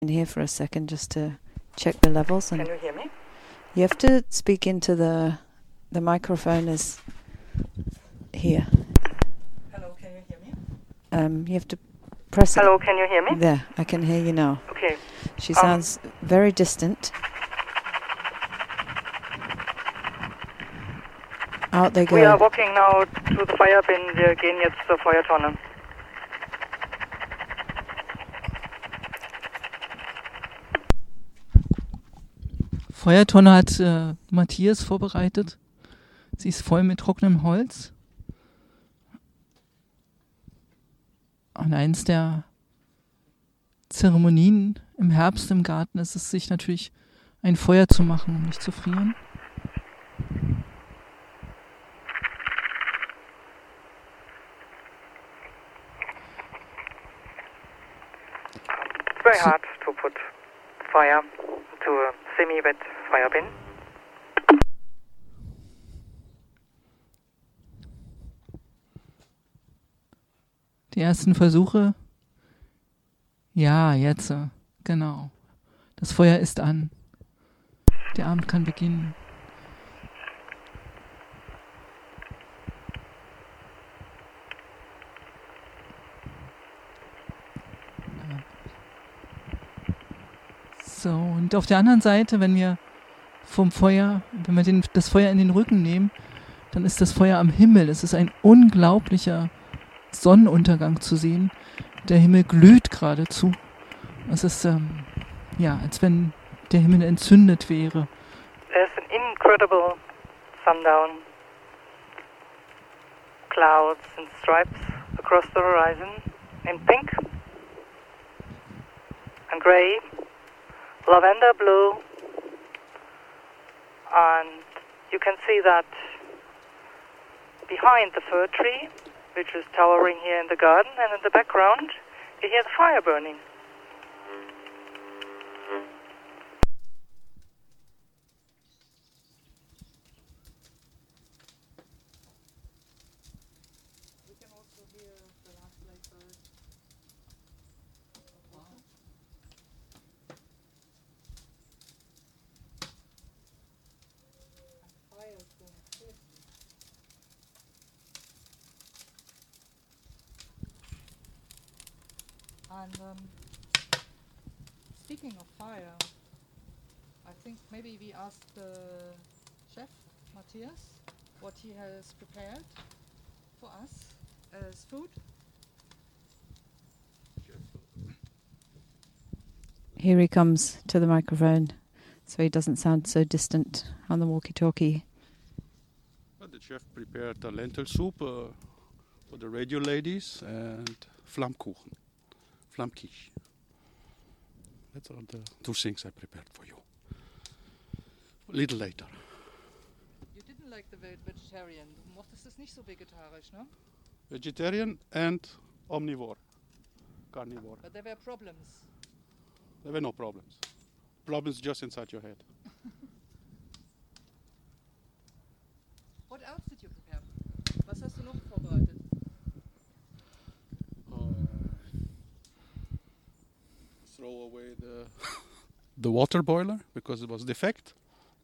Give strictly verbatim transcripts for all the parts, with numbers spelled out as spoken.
in here for a second just to check the levels. And can you hear me? You have to speak into the the microphone is here. Hello, can you hear me? Um, you have to press Hello, it. can you hear me? There, I can hear you now. Okay. She Um, sounds very distant. Out they go. We are walking now to the fire bin. Wir gehen jetzt zur Feuertonne. Feuertonne hat äh, Matthias vorbereitet. Sie ist voll mit trockenem Holz. Und eins der Zeremonien im Herbst im Garten ist es, sich natürlich ein Feuer zu machen, um nicht zu frieren. Very So- hard to put fire to a semi-wet fire bin. Die ersten Versuche. Ja, jetzt. äh, Genau. Das Feuer ist an. Der Abend kann beginnen. So, und auf der anderen Seite, wenn wir vom Feuer, wenn wir den, das Feuer in den Rücken nehmen, dann ist das Feuer am Himmel. Es ist ein unglaublicher Sonnenuntergang zu sehen. Der Himmel glüht geradezu. Es ist, ähm, ja, als wenn der Himmel entzündet wäre. There's an incredible sundown. Clouds and stripes across the horizon in pink and grey, lavender blue, and you can see that behind the fir tree, which is towering here in the garden, and in the background you hear the fire burning. And um, speaking of fire, I think maybe we ask the chef, Matthias, what he has prepared for us as food. Here he comes to the microphone, so he doesn't sound so distant on the walkie-talkie. Well, the chef prepared a lentil soup uh, for the radio ladies and Flammkuchen, Flammkich. That's all the two things I prepared for you. A little later. You didn't like the veg- vegetarian. Du mochtest es nicht so vegetarisch, ne? Vegetarian and omnivore, carnivore. But there were problems. There were no problems. Problems just inside your head. What else did you prepare? Was hast du noch vorbereitet? Throw away the the water boiler because it was defect.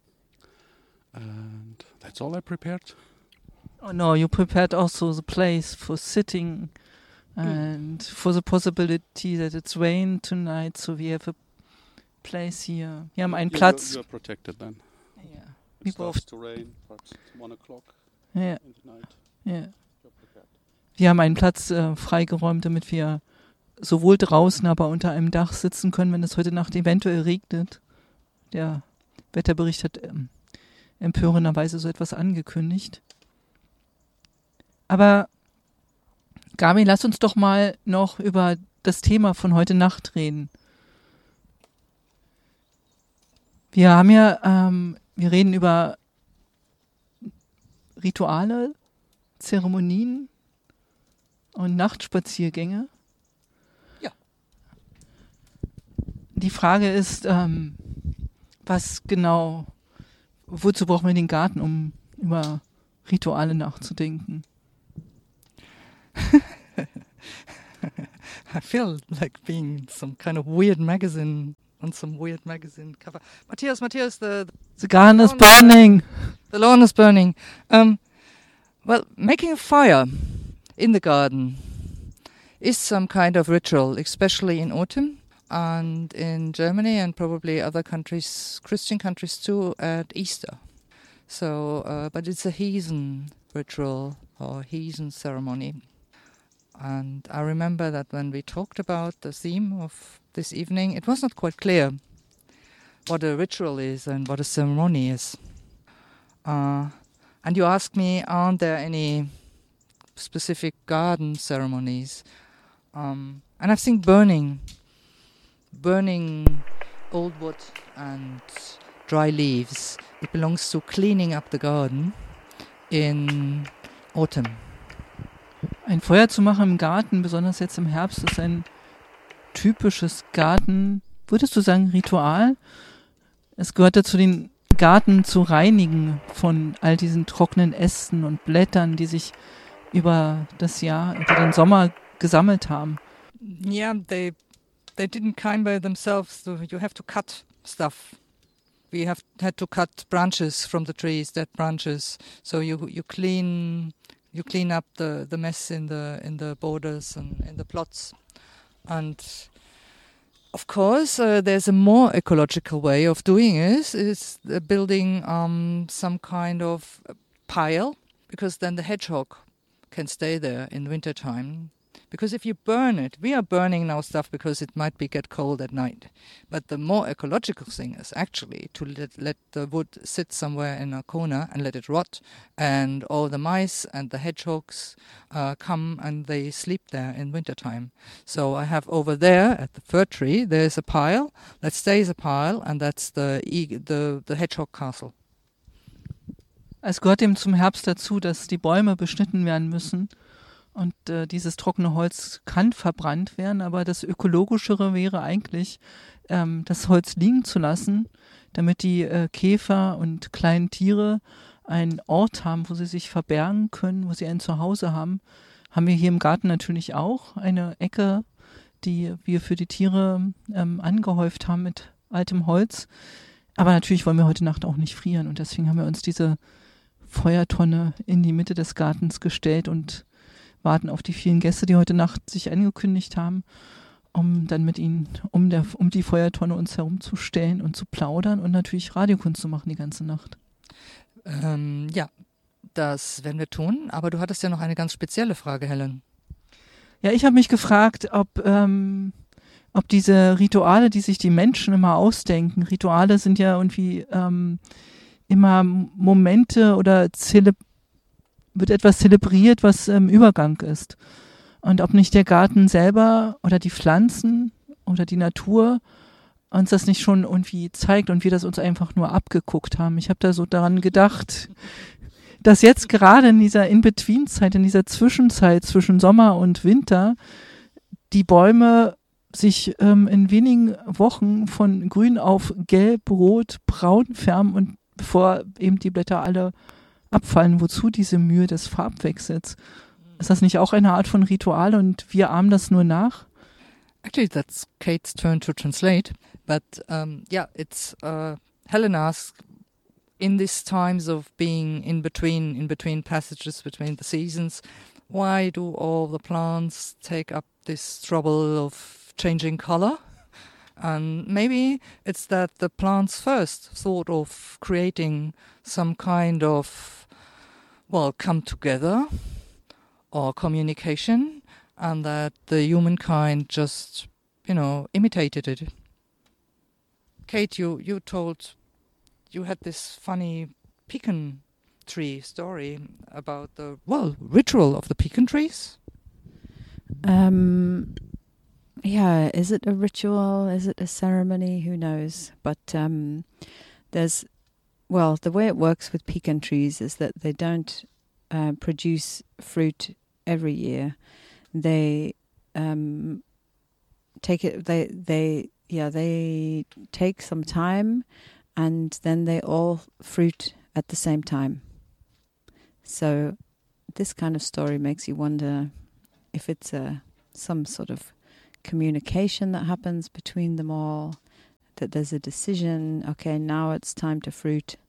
And that's all I prepared. Oh no, you prepared also the place for sitting and for the possibility that it's rain tonight, so we have a place here. Wir haben einen You- Platz. You are protected then. Ja. It We starts both. to rain, perhaps at one o'clock Ja, in the night. ja. You're prepared. Wir haben einen Platz äh, freigeräumt, damit wir sowohl draußen, aber unter einem Dach sitzen können, wenn es heute Nacht eventuell regnet. Der Wetterbericht hat ähm, empörenderweise so etwas angekündigt. Aber Gabi, lass uns doch mal noch über das Thema von heute Nacht reden. Wir haben ja, ähm, wir reden über Rituale, Zeremonien und Nachtspaziergänge. Ja. Die Frage ist, ähm, was genau, wozu brauchen wir den Garten, um über Rituale nachzudenken? I feel like being some kind of weird magazine on some weird magazine cover. Matthias, Matthias, the The garden is lawn- burning. the lawn is burning. Um, well, making a fire in the garden is some kind of ritual, especially in autumn and in Germany and probably other countries, Christian countries too, at Easter. So, uh, but it's a heathen ritual or heathen ceremony. And I remember that when we talked about the theme of this evening, it was not quite clear what a ritual is and what a ceremony is. Uh, and you asked me, aren't there any specific garden ceremonies? Um, and I think burning, burning old wood and dry leaves, it belongs to cleaning up the garden in autumn. Ein Feuer zu machen im Garten, besonders jetzt im Herbst, ist ein typisches Garten, würdest du sagen, Ritual? Es gehört dazu, den Garten zu reinigen von all diesen trockenen Ästen und Blättern, die sich über das Jahr, über den Sommer gesammelt haben. Yeah, they they didn't climb by themselves. So you have to cut stuff. We have had to cut branches from the trees, dead branches. So you you clean you clean up the, the mess in the in the borders and in the plots. And of course, uh, there's a more ecological way of doing it. Is uh, building um, some kind of pile, because then the hedgehog can stay there in winter time. Because if you burn it, we are burning now stuff because it might be get cold at night. But the more ecological thing is actually to let, let the wood sit somewhere in a corner and let it rot. And all the mice and the hedgehogs uh, come and they sleep there in wintertime. So I have over there at the fir tree, there's a pile that stays a pile, and that's the e- the, the hedgehog castle. Es gehört eben zum Herbst dazu, dass die Bäume beschnitten werden müssen. Und äh, dieses trockene Holz kann verbrannt werden, aber das Ökologischere wäre eigentlich, ähm, das Holz liegen zu lassen, damit die äh, Käfer und kleinen Tiere einen Ort haben, wo sie sich verbergen können, wo sie ein Zuhause haben. Haben wir hier im Garten natürlich auch eine Ecke, die wir für die Tiere ähm, angehäuft haben mit altem Holz. Aber natürlich wollen wir heute Nacht auch nicht frieren und deswegen haben wir uns diese Feuertonne in die Mitte des Gartens gestellt und warten auf die vielen Gäste, die heute Nacht sich angekündigt haben, um dann mit ihnen um, der, um die Feuertonne uns herumzustellen und zu plaudern und natürlich Radiokunst zu machen die ganze Nacht. Ähm, ja, das werden wir tun, aber du hattest ja noch eine ganz spezielle Frage, Helen. Ja, ich habe mich gefragt, ob, ähm, ob diese Rituale, die sich die Menschen immer ausdenken, Rituale sind ja irgendwie ähm, immer Momente oder Zele- wird etwas zelebriert, was im Übergang ist. Und ob nicht der Garten selber oder die Pflanzen oder die Natur uns das nicht schon irgendwie zeigt und wir das uns einfach nur abgeguckt haben. Ich habe da so daran gedacht, dass jetzt gerade in dieser In-Between-Zeit, in dieser Zwischenzeit zwischen Sommer und Winter, die Bäume sich ähm, in wenigen Wochen von grün auf gelb, rot, braun färben und bevor eben die Blätter alle abfallen, wozu diese Mühe des Farbwechsels? Ist das nicht auch eine Art von Ritual und wir ahmen das nur nach? Actually, that's Kate's turn to translate. But um, yeah, it's uh, Helen asked, in these times of being in between, in between passages between the seasons, why do all the plants take up this trouble of changing color? And maybe it's that the plants first thought of creating some kind of, well, come together or communication, and that the humankind just, you know, imitated it. Kate, you, you told, you had this funny pecan tree story about the, well, ritual of the pecan trees. Um, yeah, is it a ritual? Is it a ceremony? Who knows? But um, there's, well, the way it works with pecan trees is that they don't uh, produce fruit every year. They um, take it. They they yeah they take some time, and then they all fruit at the same time. So this kind of story makes you wonder if it's a some sort of communication that happens between them all, that there's a decision, okay, now it's time to fruit.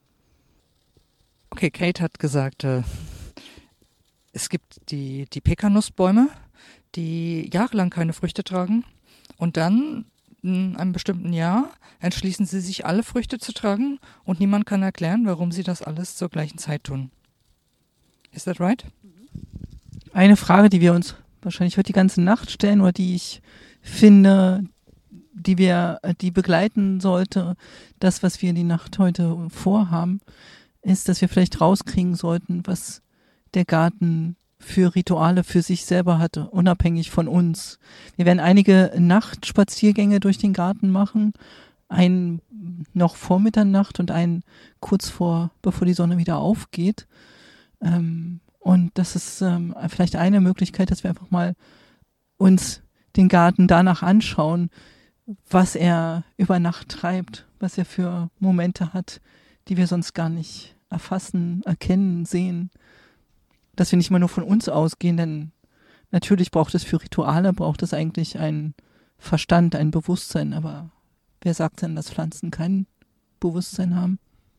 Okay, Kate hat gesagt, äh, es gibt die, die Pekanussbäume, die jahrelang keine Früchte tragen und dann in einem bestimmten Jahr entschließen sie sich, alle Früchte zu tragen und niemand kann erklären, warum sie das alles zur gleichen Zeit tun. Is that right? Eine Frage, die wir uns wahrscheinlich heute die ganze Nacht stellen oder die ich finde, die wir, die begleiten sollte, das, was wir die Nacht heute vorhaben, ist, dass wir vielleicht rauskriegen sollten, was der Garten für Rituale für sich selber hatte, unabhängig von uns. Wir werden einige Nachtspaziergänge durch den Garten machen, einen noch vor Mitternacht und einen kurz vor, bevor die Sonne wieder aufgeht. Ähm, und das ist ähm, vielleicht eine Möglichkeit, dass wir einfach mal uns den Garten danach anschauen, was er über Nacht treibt, was er für Momente hat, die wir sonst gar nicht erfassen, erkennen, sehen. Dass wir nicht mal nur von uns ausgehen, denn natürlich braucht es für Rituale, braucht es eigentlich einen Verstand, ein Bewusstsein, aber wer sagt denn, dass Pflanzen kein Bewusstsein haben?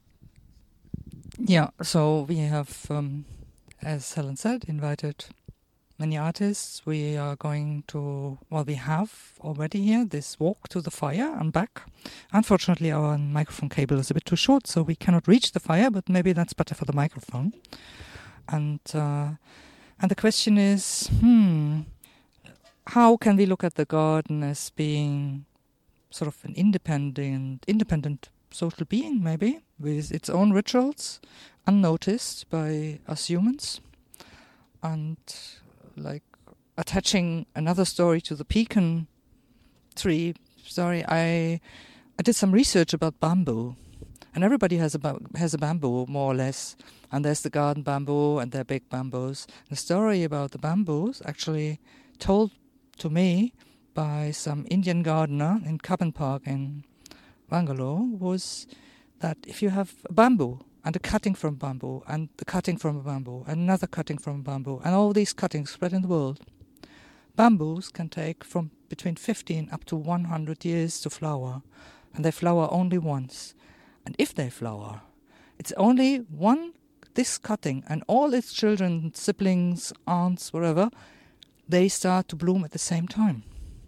Yeah, so we have, um, as Helen said, invited many artists. We are going to, well, we have already here this walk to the fire and back. Unfortunately, our microphone cable is a bit too short, so we cannot reach the fire, but maybe that's better for the microphone. And uh, and the question is, hmm, how can we look at the garden as being sort of an independent, independent social being, maybe, with its own rituals, unnoticed by us humans, and like attaching another story to the pecan tree story. I I did some research about bamboo. And everybody has a has a bamboo, more or less. And there's the garden bamboo, and there are big bamboos. The story about the bamboos, actually told to me by some Indian gardener in Cubbon Park in Bangalore, was that if you have a bamboo and a cutting from bamboo and the cutting from a bamboo and another cutting from a bamboo and all these cuttings spread in the world, bamboos can take from between fifteen up to one hundred years to flower, and they flower only once. And if they flower, it's only one, this cutting, and all its children, siblings, aunts, whatever, they start to bloom at the same time.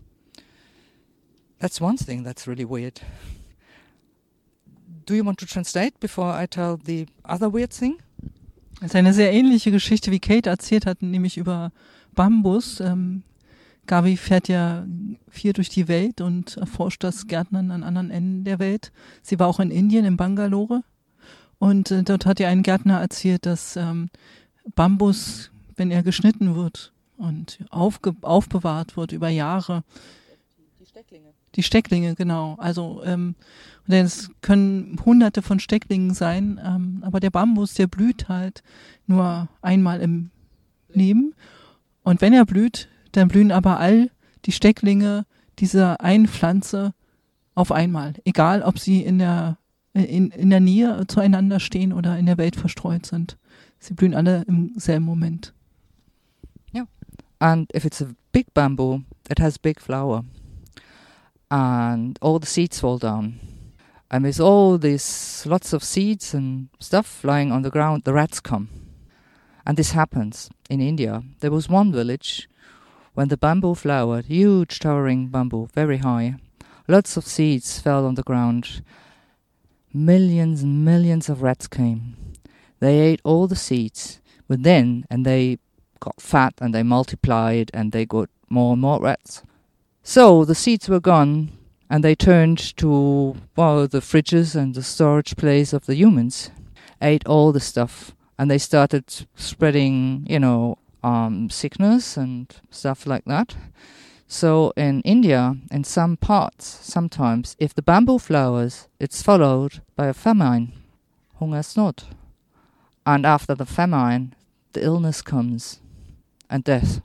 That's one thing that's really weird. Do you want to translate before I tell the other weird thing? Das ist eine sehr ähnliche Geschichte, wie Kate erzählt hat, nämlich über Bambus. Ähm, Gavi fährt ja viel durch die Welt und erforscht das Gärtnern an anderen Enden der Welt. Sie war auch in Indien, in Bangalore. Und äh, dort hat ihr ein Gärtner erzählt, dass ähm, Bambus, wenn er geschnitten wird und aufge- aufbewahrt wird über Jahre. Die Stecklinge. Die Stecklinge, genau. Also ähm, denn es können hunderte von Stecklingen sein, ähm, aber der Bambus, der blüht halt nur einmal im Leben. Und wenn er blüht, dann blühen aber all die Stecklinge dieser einen Pflanze auf einmal. Egal, ob sie in der, in, in der Nähe zueinander stehen oder in der Welt verstreut sind. Sie blühen alle im selben Moment. Yeah. And if it's a big bamboo, it has big flower. And all the seeds fall down. And with all these lots of seeds and stuff lying on the ground, the rats come. And this happens in India. There was one village when the bamboo flowered, huge towering bamboo, very high. Lots of seeds fell on the ground. Millions and millions of rats came. They ate all the seeds, but then, and they got fat and they multiplied and they got more and more rats. So the seeds were gone and they turned to, well, the fridges and the storage place of the humans, ate all the stuff, and they started spreading, you know, um, sickness and stuff like that. So in India, in some parts, sometimes, if the bamboo flowers, it's followed by a famine, Hungersnot. And after the famine, the illness comes and death.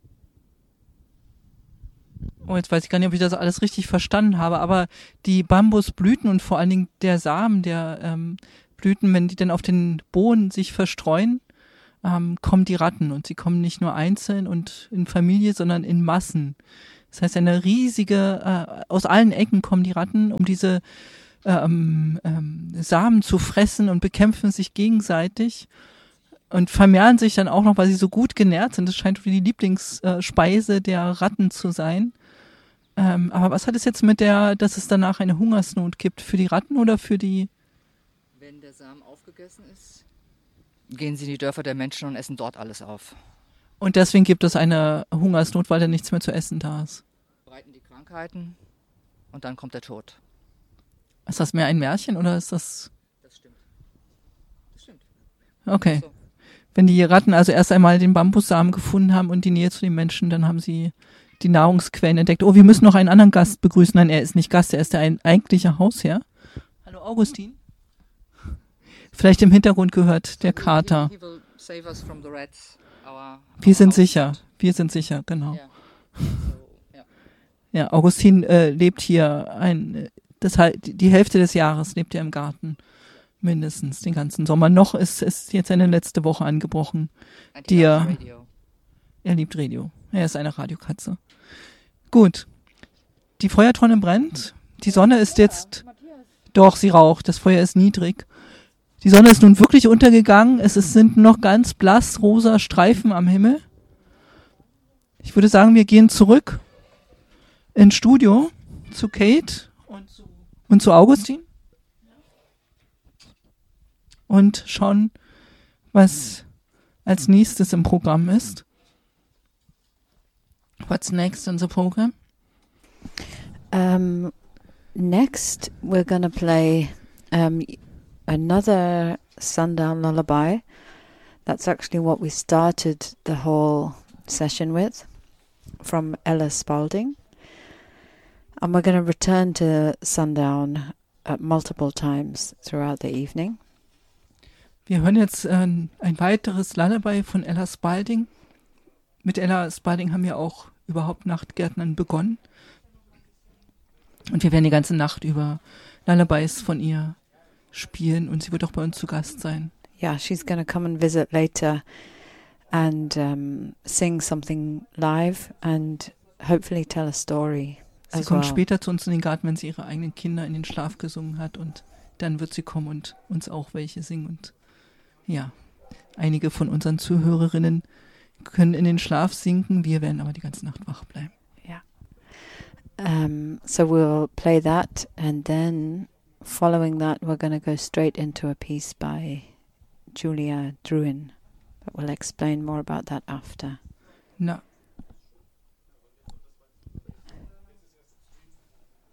Oh, jetzt weiß ich gar nicht, ob ich das alles richtig verstanden habe, aber die Bambusblüten und vor allen Dingen der Samen der ähm, Blüten, wenn die dann auf den Boden sich verstreuen, ähm, kommen die Ratten, und sie kommen nicht nur einzeln und in Familie, sondern in Massen. Das heißt, eine riesige, äh, aus allen Ecken kommen die Ratten, um diese ähm, ähm, Samen zu fressen und bekämpfen sich gegenseitig und vermehren sich dann auch noch, weil sie so gut genährt sind. Das scheint die Lieblingsspeise der Ratten zu sein. Ähm, aber was hat es jetzt mit der, dass es danach eine Hungersnot gibt? Für die Ratten oder für die... Wenn der Samen aufgegessen ist, gehen sie in die Dörfer der Menschen und essen dort alles auf. Und deswegen gibt es eine Hungersnot, weil da nichts mehr zu essen da ist. Breiten die Krankheiten und dann kommt der Tod. Ist das mehr ein Märchen oder ist das... Das stimmt. Das stimmt. Okay. So. Wenn die Ratten also erst einmal den Bambussamen gefunden haben und die Nähe zu den Menschen, dann haben sie die Nahrungsquellen entdeckt. Oh, wir müssen noch einen anderen Gast begrüßen. Nein, er ist nicht Gast, er ist der ein eigentliche Hausherr. Hallo Augustin. Vielleicht im Hintergrund gehört der Kater. He will save us from the rats. Our, Wir our sind house sicher. cat. Wir sind sicher, genau. Yeah. So, yeah. Ja, Augustin äh, lebt hier ein, das die Hälfte des Jahres lebt er im Garten. Mindestens den ganzen Sommer. Noch ist ist jetzt eine letzte Woche angebrochen. And he Die, loves äh, radio. Er liebt Radio. Er ist eine Radiokatze. Gut. Die Feuertonne brennt. Die Sonne ist jetzt... Doch, sie raucht. Das Feuer ist niedrig. Die Sonne ist nun wirklich untergegangen. Es ist, sind noch ganz blass rosa Streifen am Himmel. Ich würde sagen, wir gehen zurück ins Studio zu Kate und zu, und zu Augustin. Und schauen, was als nächstes im Programm ist. What's next in the program? Um, next, we're going to play um, another Sundown Lullaby. That's actually what we started the whole session with, from Ella Spalding. And we're going to return to Sundown uh, multiple times throughout the evening. Wir hören jetzt äh, ein weiteres Lullaby von Ella Spalding. Mit Ella Spalding haben wir auch überhaupt Nachtgärtnern begonnen. Und wir werden die ganze Nacht über Lullabys von ihr spielen und sie wird auch bei uns zu Gast sein. Yeah, she's going to come and visit later and um, sing something live and hopefully tell a story. Sie as kommt well. später zu uns in den Garten, wenn sie ihre eigenen Kinder in den Schlaf gesungen hat und dann wird sie kommen und uns auch welche singen. Und ja, einige von unseren Zuhörerinnen können in den Schlaf sinken, wir werden aber die ganze Nacht wach bleiben. Yeah. Um, so we'll play that, and then following that, we're going to go straight into a piece by Julia Druin. But we'll explain more about that after. Na,